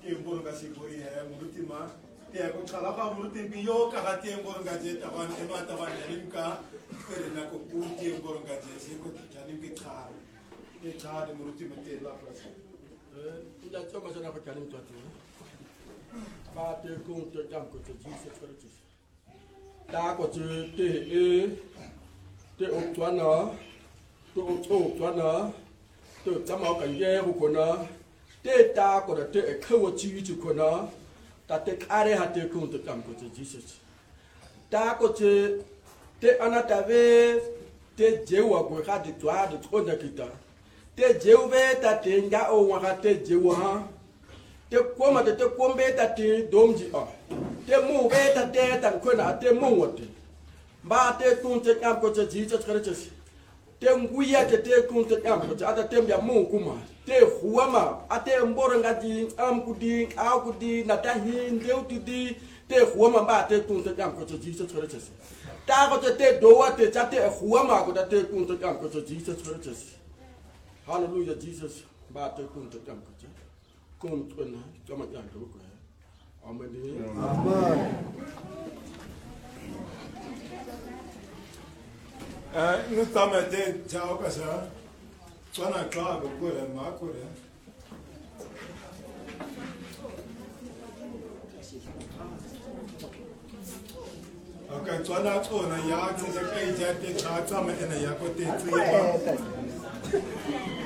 tiempo nga sikuri hai murutima te ko chala ka murutim biyo ka tiempo nga je tawan ema tawan limka perna ko ku tiempo nga je se ko janim ke kha te kha de murutima te la frase ila choma sana ko janim to ba te ko te jam ko te Jesus Christ ta ko te o twana to o twana to chama ka ye ko na te ta ko te e ko chi chi ko na ta te kare ha te ko te jam ko te Jesus ta ko te anata ve te jewa ko ha de twa de ko na kita te jeuve ta te nga o wa te jewa te koma te kombe ta te domji a te mu ve ta te ta ko na te mu wote ba te kun te kam ko te Jesus Christ te nguya te kun te kam ko ata te mbia mu kuma te huama ate mboro ngati am kudi au kudi na ta hin de utidi te huama ba te kun te kam ko te Jesus Christ ta ko te doa te te huama ko te kun te kam ko te Jesus Christ hallelujah Jesus ba te kun te kam ko te kun tuna kama yan ko ko amen nous sommes des gens comme ça. Tu as un club au cours de ma cour. Ok, tu as un autre, il y a des gens qui ont été traités, mais il y a côté de